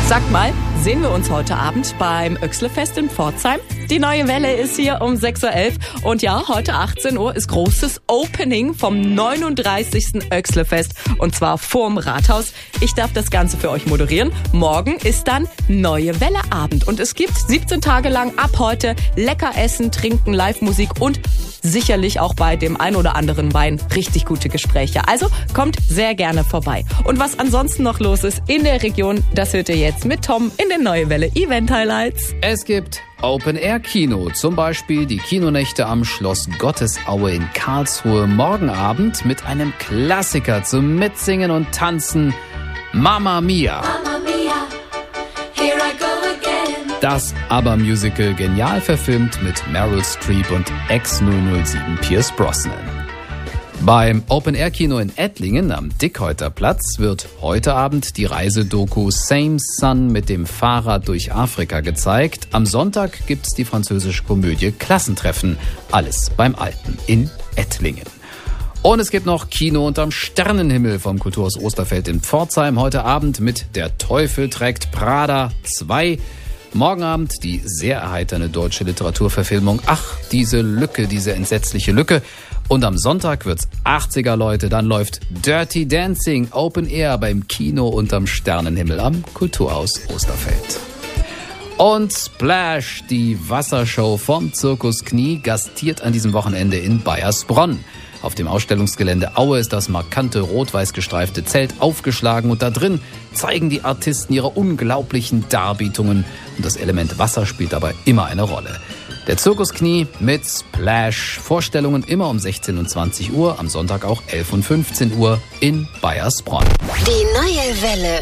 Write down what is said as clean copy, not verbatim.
Sag mal, sehen wir uns heute Abend beim Oechsle-Fest in Pforzheim? Die neue Welle ist hier um 6.11 Uhr. Und ja, heute 18 Uhr ist großes Opening vom 39. Oechsle-Fest. Und zwar vorm Rathaus. Ich darf das Ganze für euch moderieren. Morgen ist dann Neue Welle Abend. Und es gibt 17 Tage lang ab heute lecker Essen, Trinken, Live-Musik und sicherlich auch bei dem ein oder anderen Wein richtig gute Gespräche. Also kommt sehr gerne vorbei. Und was ansonsten noch los ist in der Region, das hört ihr jetzt mit Tom in den Neue Welle Event Highlights. Es gibt Open-Air-Kino, zum Beispiel die Kinonächte am Schloss Gottesaue in Karlsruhe morgen Abend mit einem Klassiker zum Mitsingen und Tanzen, Mamma Mia. Mamma Mia, here I go again. Das ABBA-Musical genial verfilmt mit Meryl Streep und Ex-007 Pierce Brosnan. Beim Open-Air-Kino in Ettlingen am Dickhäuterplatz wird heute Abend die Reisedoku Same Sun mit dem Fahrrad durch Afrika gezeigt. Am Sonntag gibt's die französische Komödie Klassentreffen. Alles beim Alten in Ettlingen. Und es gibt noch Kino unterm Sternenhimmel vom Kulturhaus Osterfeld in Pforzheim. Heute Abend mit Der Teufel trägt Prada 2. Morgen Abend die sehr erheiternde deutsche Literaturverfilmung Ach, diese Lücke, diese entsetzliche Lücke. Und am Sonntag wird's 80er, Leute. Dann läuft Dirty Dancing Open Air beim Kino unterm Sternenhimmel am Kulturhaus Osterfeld. Und Splash, die Wassershow vom Zirkus Knie, gastiert an diesem Wochenende in Baiersbronn. Auf dem Ausstellungsgelände Aue ist das markante rot-weiß gestreifte Zelt aufgeschlagen und da drin zeigen die Artisten ihre unglaublichen Darbietungen und das Element Wasser spielt dabei immer eine Rolle. Der Zirkus Knie mit Splash. Vorstellungen immer um 16 und 20 Uhr, am Sonntag auch 11 und 15 Uhr in Baiersbronn. Die Neue Welle.